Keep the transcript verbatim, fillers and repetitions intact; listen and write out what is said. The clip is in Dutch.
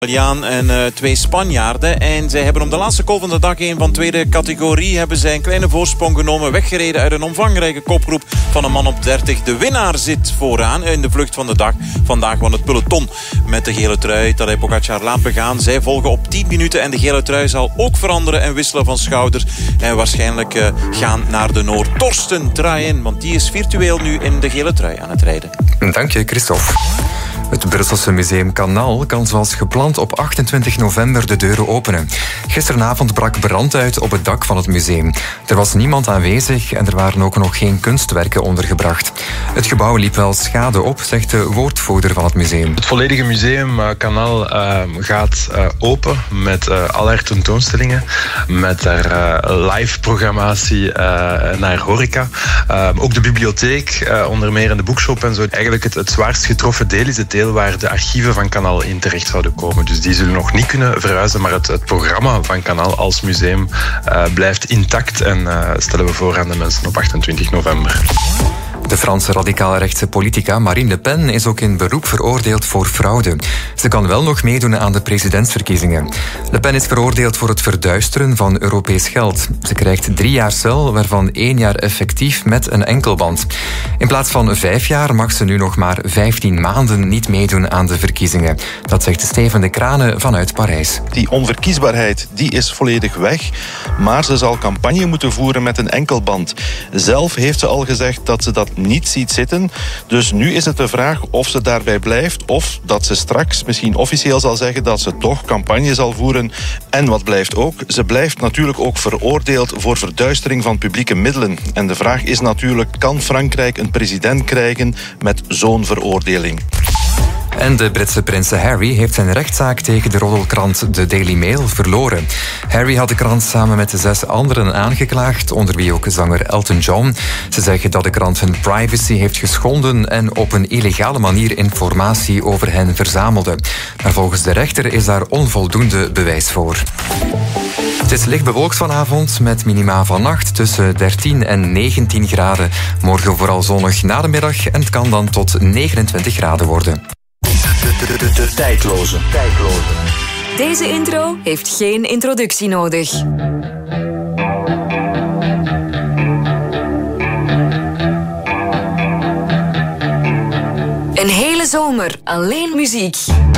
Italiaan en uh, twee Spanjaarden. En zij hebben om de laatste call van de dag een van tweede categorie hebben zij een kleine voorsprong genomen. Weggereden uit een omvangrijke kopgroep van een man op dertig. De winnaar zit vooraan in de vlucht van de dag. Vandaag won het peloton met de gele trui. Tadej Pogačar laat begaan. Zij volgen op tien minuten en de gele trui zal ook veranderen en wisselen van schouder. En waarschijnlijk uh, gaan naar de Noord. Torsten Truijen, want die is virtueel nu in de gele trui aan het rijden. Dank je, Christophe. Het Brusselse museum Kanaal kan zoals gepland op achtentwintig november de deuren openen. Gisteravond brak brand uit op het dak van het museum. Er was niemand aanwezig en er waren ook nog geen kunstwerken ondergebracht. Het gebouw liep wel schade op, zegt de woordvoerder van het museum. Het volledige museum uh, Kanaal uh, gaat uh, open met uh, allerlei tentoonstellingen, met daar uh, live programmatie uh, naar horeca. Uh, ook de bibliotheek, uh, onder meer in de boekshop en zo. Eigenlijk het, het zwaarst getroffen deel is het deel waar de archieven van Kanaal in terecht zouden komen. Dus die zullen nog niet kunnen verhuizen, maar het, het programma van Kanaal als museum uh, blijft intact en uh, stellen we voor aan de mensen op achtentwintig november. De Franse radicaal-rechtse politica Marine Le Pen is ook in beroep veroordeeld voor fraude. Ze kan wel nog meedoen aan de presidentsverkiezingen. Le Pen is veroordeeld voor het verduisteren van Europees geld. Ze krijgt drie jaar cel, waarvan één jaar effectief met een enkelband. In plaats van vijf jaar mag ze nu nog maar vijftien maanden niet meedoen aan de verkiezingen. Dat zegt Steven de Crane vanuit Parijs. Die onverkiesbaarheid die is volledig weg, maar ze zal campagne moeten voeren met een enkelband. Zelf heeft ze al gezegd dat ze dat niet ziet zitten. Dus nu is het de vraag of ze daarbij blijft of dat ze straks misschien officieel zal zeggen dat ze toch campagne zal voeren. En wat blijft ook? Ze blijft natuurlijk ook veroordeeld voor verduistering van publieke middelen. En de vraag is natuurlijk, kan Frankrijk een president krijgen met zo'n veroordeling? En de Britse prins Harry heeft zijn rechtszaak tegen de roddelkrant The Daily Mail verloren. Harry had de krant samen met de zes anderen aangeklaagd, onder wie ook zanger Elton John. Ze zeggen dat de krant hun privacy heeft geschonden en op een illegale manier informatie over hen verzamelde. Maar volgens de rechter is daar onvoldoende bewijs voor. Het is licht bewolkt vanavond met minima vannacht tussen dertien en negentien graden. Morgen vooral zonnig na de middag en het kan dan tot negenentwintig graden worden. De, de, de, de tijdloze. tijdloze. Deze intro heeft geen introductie nodig. Een hele zomer alleen muziek.